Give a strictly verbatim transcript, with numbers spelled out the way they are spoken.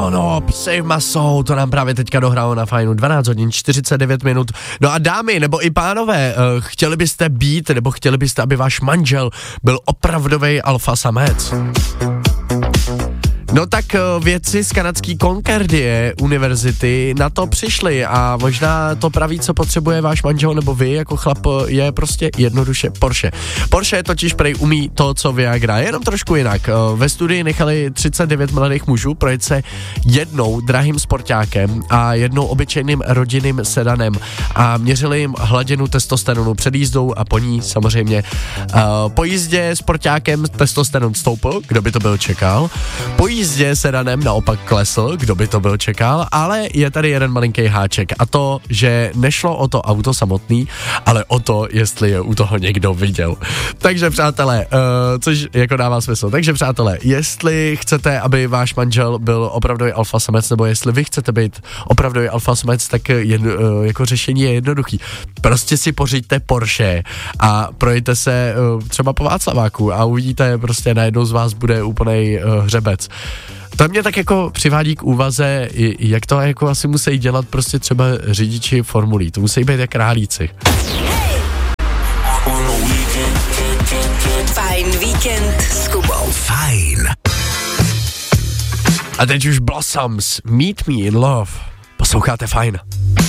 Ono, Psy Maso, to nám právě teďka dohrálo na Fajnu, dvanáct hodin čtyřicet devět minut. No a dámy, nebo i pánové, uh, chtěli byste být, nebo chtěli byste, aby váš manžel byl opravdovej alfa samec? No tak vědci z kanadské Concordie univerzity na to přišli a možná to praví, co potřebuje váš manžel nebo vy jako chlap, je prostě jednoduše Porsche. Porsche totiž prej umí to, co Viagra, jenom trošku jinak. Ve studii nechali třicet devět mladých mužů projet se jednou drahým sportákem a jednou obyčejným rodinným sedanem a měřili jim hladinu testosteronu před jízdou a po ní samozřejmě. Po jízdě sportákem testosteron stoupl, kdo by to byl čekal. Po jízdě sedanem naopak klesl, kdo by to byl čekal, ale je tady jeden malinký háček a to, že nešlo o to auto samotný, ale o to, jestli je u toho někdo viděl. Takže přátelé, uh, což jako dává smysl, takže přátelé, jestli chcete, aby váš manžel byl opravdový alfa samec, nebo jestli vy chcete být opravdový alfa samec, tak jen, uh, jako řešení je jednoduchý. Prostě si pořiďte Porsche a projďte se uh, třeba po Václaváku a uvidíte, prostě najednou z vás bude úplnej uh, hřebec. To mě tak jako přivádí k úvaze, jak to jako asi musí dělat prostě třeba řidiči formulí. To musí být jak králíci. Fajn víkend s Kubou. Fajn. A teď už Blossoms, Meet Me in Love. Posloucháte Fajn.